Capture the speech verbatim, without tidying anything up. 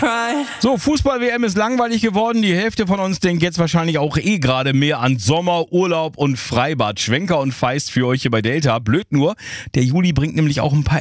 So, Fußball-W M ist langweilig geworden. Die Hälfte von uns denkt jetzt wahrscheinlich auch eh gerade mehr an Sommer, Urlaub und Freibad. Schwenker und Feist für euch hier bei Delta. Blöd nur, der Juli bringt nämlich auch ein paar